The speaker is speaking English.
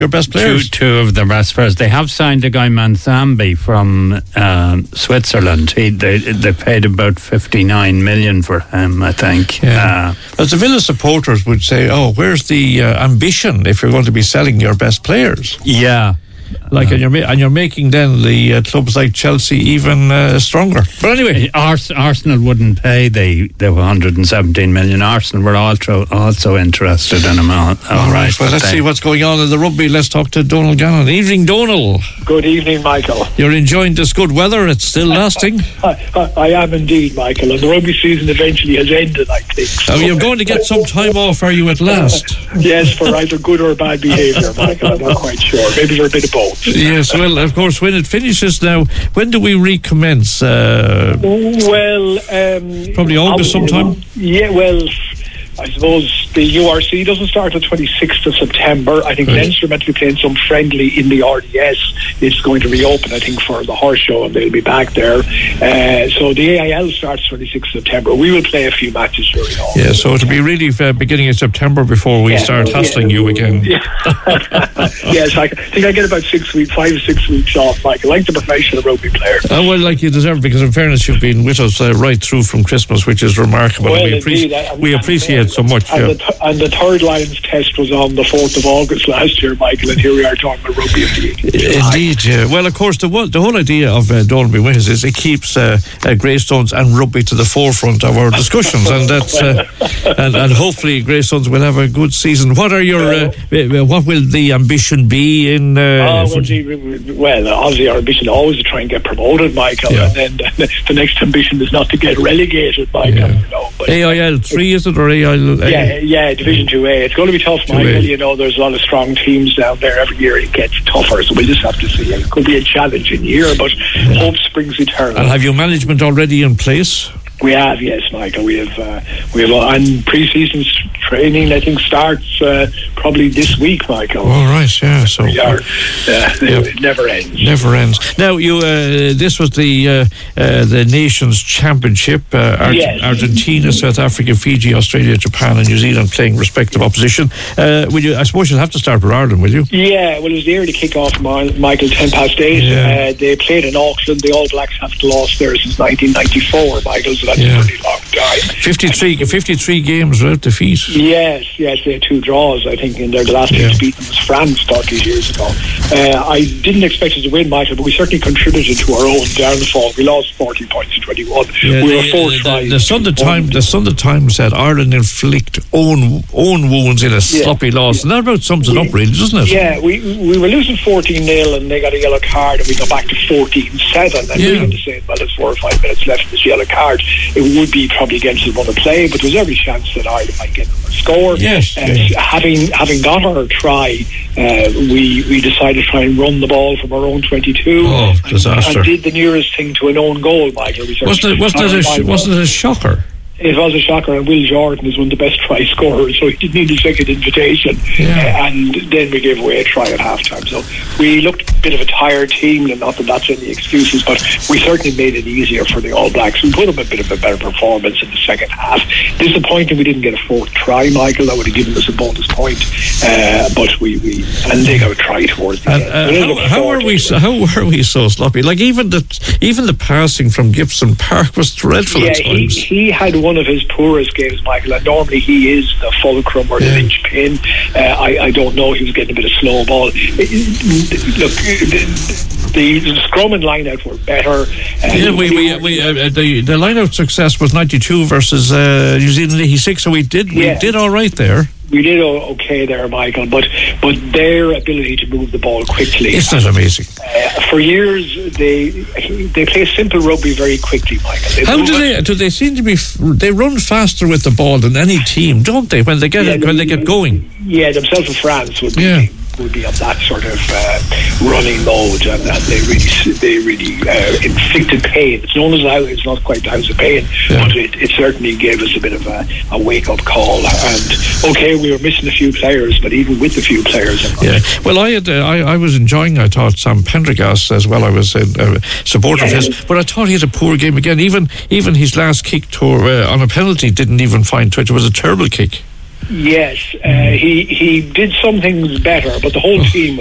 your best players. Two of the best players. They have signed a guy, Mansambi, from Switzerland. They paid about 59 million for him, I think. Yeah. As the Villa supporters would say, oh, where's the ambition if you're going to be selling your best players? Yeah. And you're making then the clubs like Chelsea even stronger. But anyway, Arsenal wouldn't pay the 117 million. Arsenal were also interested in him. All right. Well, let's see what's going on in the rugby. Let's talk to Donal Gannon. Evening, Donal. Good evening, Michael. You're enjoying this good weather. It's still lasting. I am indeed, Michael. And the rugby season eventually has ended, I think. So. You're going to get some time off, are you, at last? Yes, for either good or bad behaviour, Michael. I'm not quite sure. Maybe for a bit of both. Yes, well, of course, when it finishes now, when do we recommence? Probably August sometime? Yeah, well, I suppose the URC doesn't start until 26th of September. I think Leinster are meant to be playing some friendly in the RDS. It's going to reopen, I think, for the horse show, and they'll be back there. So the AIL starts 26th of September. We will play a few matches during all. Yeah, so it'll be really beginning of September before we start hassling you again. Yeah. Yes, I think I get about 5 or 6 weeks off, Michael, like the professional rugby player. Well, like you deserve, because in fairness, you've been with us right through from Christmas, which is remarkable. Well, we appreciate so much. And the third Lions test was on the 4th of August last year, Michael, and here we are talking about rugby indeed, yeah. Well, of course, the whole idea of Donal being with us is it keeps Greystones and rugby to the forefront of our discussions, and that's and hopefully Greystones will have a good season. What are your what will the ambition be in? Well, obviously our ambition is always to try and get promoted, Michael, and then the next ambition is not to get relegated, Michael. Yeah. You know, but AIL 3, is it, or AIL? Yeah, Division 2A. It's going to be tough, Michael. You know, there's a lot of strong teams down there. Every year it gets tougher, so we'll just have to see. It could be a challenging year, but hope springs eternal. And have you management already in place? We have, yes, Michael. We have, and pre-season training, I think, starts probably this week, Michael. All right, yeah. So it never ends. Never ends. Now, this was the Nations Championship. Yes. Argentina, South Africa, Fiji, Australia, Japan, and New Zealand playing respective opposition. I suppose you'll have to start with Ireland, will you? Yeah. Well, it was the early kick-off, Michael, 8:10. Yeah. They played in Auckland. The All Blacks haven't lost there since 1994, Michael. So that's a pretty long time. 53 games without defeat. Yes, they had 2 draws, I think, in there. The last team to beat them was France 30 years ago. I didn't expect us to win, Michael, but we certainly contributed to our own downfall. We lost 40 points to 21. Yeah, we were 4 tries. The Sunday Times said Ireland inflict own wounds in a sloppy loss, and that about sums it up, really, doesn't it? Yeah, we were losing 14-0, and they got a yellow card, and we got back to 14-7, and we had to say, well, there's 4 or 5 minutes left in this yellow card. It would be probably against the other play, but there's every chance that Ireland might get a score. Yes. Having got our try, we decided to try and run the ball from our own 22. Oh, disaster! And did the nearest thing to an own goal, Michael. Wasn't it a shocker? It was a shocker, and Will Jordan is one of the best try scorers, so he didn't need a second invitation. And then we gave away a try at half-time. So we looked a bit of a tired team, and not that that's any excuses, but we certainly made it easier for the All Blacks. We put up a bit of a better performance in the second half. Disappointing we didn't get a 4th try, Michagle. That would have given us a bonus point. But and they got a try towards the end. How were we so sloppy? Like even the passing from Gibson Park was dreadful at times. He had one of his poorest games, Michael, and normally he is the fulcrum or the linchpin. I don't know, he was getting a bit of slow ball. Look, the scrum and line-out were better. The line-out success was 92 versus New Zealand 86, so we did all right there. We did okay there, Michael, but their ability to move the ball quickly. Isn't that amazing? For years, they play simple rugby very quickly, Michael. Do they seem to be? They run faster with the ball than any team, don't they? When they get going. Yeah, themselves and France would be on that sort of running mode, and they really inflicted pain. It's known as it's not quite the House of Pain, but it certainly gave us a bit of a wake-up call. And okay, we were missing a few players, but even with the few players, well, I was enjoying, I thought, Sam Pendergast as well. I was a supporter of his, but I thought he had a poor game again. Even his last kick on a penalty didn't even find touch. It was a terrible kick. Yes, he did some things better, but the whole team